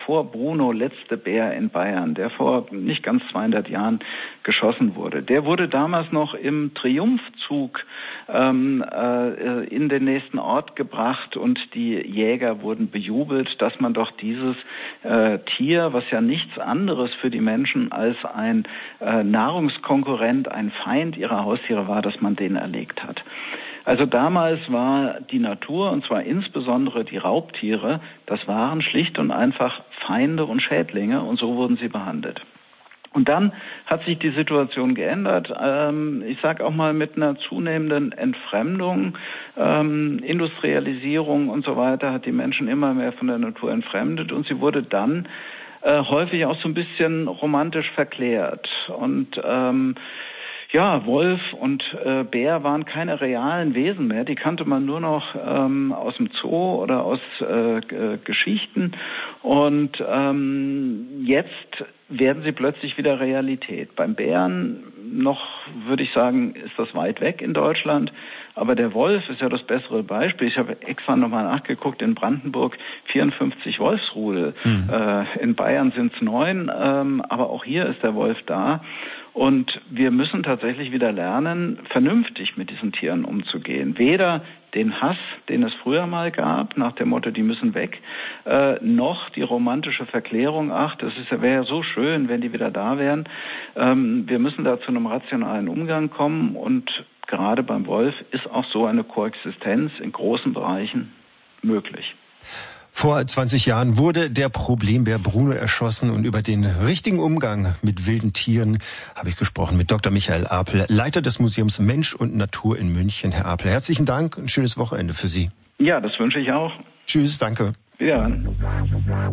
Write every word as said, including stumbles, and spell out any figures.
vor Bruno letzte Bär in Bayern, der vor nicht ganz zweihundert Jahren geschossen wurde, der wurde damals noch im Triumphzug ähm, äh, in den nächsten Ort gebracht und die Jäger wurden bejubelt, dass man doch dieses äh, Tier, was ja nichts anderes für die Menschen als ein äh, Nahrungskonkurrent, ein Feind ihrer Haustiere war, dass man den erlegt hat. Also damals war die Natur, und zwar insbesondere die Raubtiere, das waren schlicht und einfach Feinde und Schädlinge, und so wurden sie behandelt. Und dann hat sich die Situation geändert. Ähm, ich sage auch mal mit einer zunehmenden Entfremdung, ähm, Industrialisierung und so weiter, hat die Menschen immer mehr von der Natur entfremdet, und sie wurde dann äh, häufig auch so ein bisschen romantisch verklärt. Und ähm, Ja, Wolf und äh, Bär waren keine realen Wesen mehr. Die kannte man nur noch ähm, aus dem Zoo oder aus äh, g- Geschichten. Und ähm, jetzt werden sie plötzlich wieder Realität. Beim Bären noch, würde ich sagen, ist das weit weg in Deutschland. Aber der Wolf ist ja das bessere Beispiel. Ich habe extra nochmal nachgeguckt, in Brandenburg vierundfünfzig Wolfsrudel. Mhm. Äh, in Bayern sind es neun, ähm, aber auch hier ist der Wolf da. Und wir müssen tatsächlich wieder lernen, vernünftig mit diesen Tieren umzugehen. Weder den Hass, den es früher mal gab, nach dem Motto, die müssen weg, äh, noch die romantische Verklärung, ach, das ist, wäre ja so schön, wenn die wieder da wären. Ähm, wir müssen da zu einem rationalen Umgang kommen, und gerade beim Wolf ist auch so eine Koexistenz in großen Bereichen möglich. Vor zwanzig Jahren wurde der Problembär Bruno erschossen, und über den richtigen Umgang mit wilden Tieren habe ich gesprochen mit Doktor Michael Apel, Leiter des Museums Mensch und Natur in München. Herr Apel, herzlichen Dank und ein schönes Wochenende für Sie. Ja, das wünsche ich auch. Tschüss, danke. Ja.